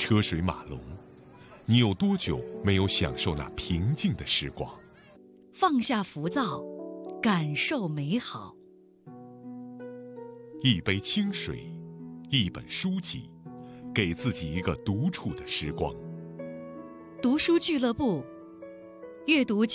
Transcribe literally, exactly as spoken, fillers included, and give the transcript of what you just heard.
车水马龙，你有多久没有享受那平静的时光？ 放下浮躁，感受美好。 一杯清水，一本书籍，给自己一个独处的时光。 读书俱乐部，阅读